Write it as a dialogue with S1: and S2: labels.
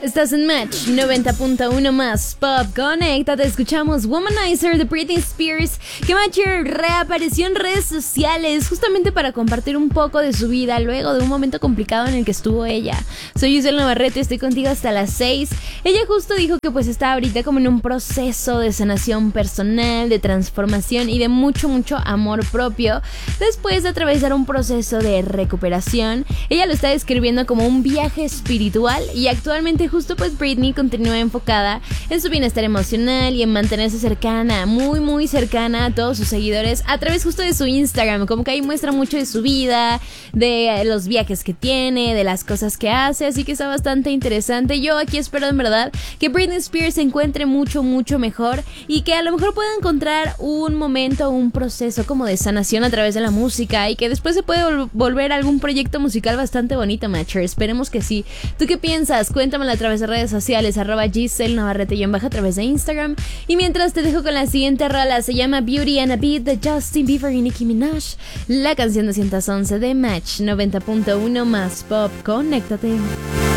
S1: Estás en Match 90.1 más Pop. Conéctate, escuchamos Womanizer de Britney Spears, que Matcher reapareció en redes sociales justamente para compartir un poco de su vida luego de un momento complicado en el que estuvo ella. Soy Giselle Navarrete, estoy contigo hasta las 6. Ella justo dijo que pues está ahorita como en un proceso de sanación personal, de transformación y de mucho amor propio después de atravesar un proceso de recuperación. Ella lo está describiendo como un viaje espiritual y actualmente justo pues Britney continúa enfocada en su bienestar emocional y en mantenerse cercana, muy cercana a todos sus seguidores a través justo de su Instagram, como que ahí muestra mucho de su vida, de los viajes que tiene, de las cosas que hace, así que está bastante interesante. Yo aquí espero en verdad que Britney Spears se encuentre mucho mejor y que a lo mejor pueda encontrar un momento, un proceso como de sanación a través de la música y que después se puede volver algún proyecto musical bastante bonito, Matcher. Esperemos que sí. ¿Tú qué piensas? Cuéntamelo a través de redes sociales, @Giselle Navarrete y a través de Instagram. Y mientras te dejo con la siguiente rola, se llama Beauty and a Beat de Justin Bieber y Nicki Minaj, la canción 211 de Match 90.1 más Pop. Conéctate.